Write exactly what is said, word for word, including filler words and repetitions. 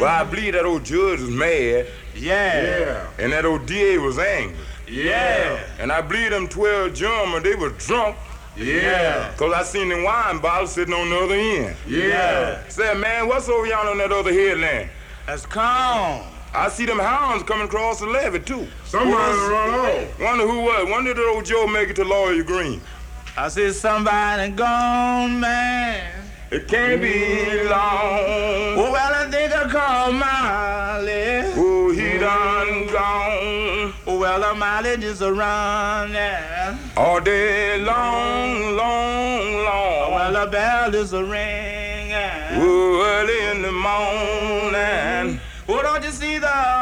Well, I believe that old judge was mad. Yeah. Yeah. And that old D A was angry. Yeah. And I believe them twelve Germans, they was drunk. Yeah. Cause I seen them wine bottles sitting on the other end. Yeah. Said, man, what's over yonder on that other headland? That's calm. I see them hounds coming across the levee, too. Somebody run off. Wonder who was. When did old Joe make it to Lawyer Green? I see somebody gone, man. It can't be long. Oh, well, I think I called Molly. Oh, he done gone. Oh, well, the mileage is a running. All day long, long, long. Oh, well, the bell is a ringing. Oh, early in the morning. Oh, don't you see the